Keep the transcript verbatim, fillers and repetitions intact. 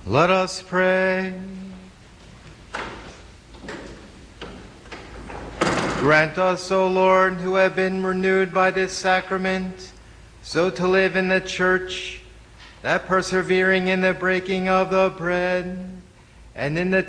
Let us pray. Grant us, O Lord, who have been renewed by this sacrament, so to live in the Church, that persevering in the breaking of the bread and in the